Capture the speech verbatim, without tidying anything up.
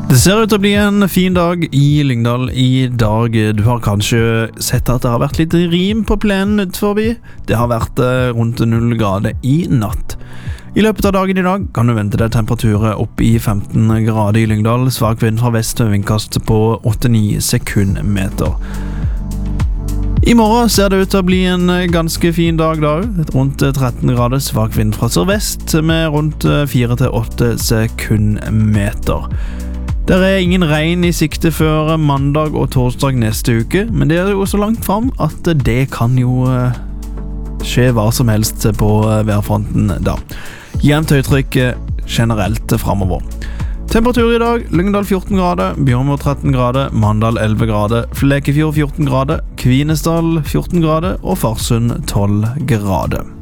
Det ser ut til å bli en fin dag i Lyngdal i dag. Du har kanskje sett at det har vært litt rim på plenen utforbi. Det har vært rundt null grader i natt. I løpet av dagen i dag kan du vente deg temperaturer opp i femten grader i Lyngdal, svak vind fra vest og vindkast på åtte til ni sekundmeter. I morgen ser det ut til å bli en ganske fin dag da, rundt tretten grader, svak vind fra sørvest med rundt fire til åtte sekundmeter. Det er ingen regn i sikte før mandag og torsdag neste uke, men det er jo så langt frem at det kan jo skje hva som helst på værfronten da. Jevnt høytrykk generelt fremover. Temperatur i dag, Lyngdal fjorten grader, Bjørnmo tretten grader, Mandal elleve grader, Flekefjord fjorten grader, Kvinesdal fjorten grader og Farsund tolv grader.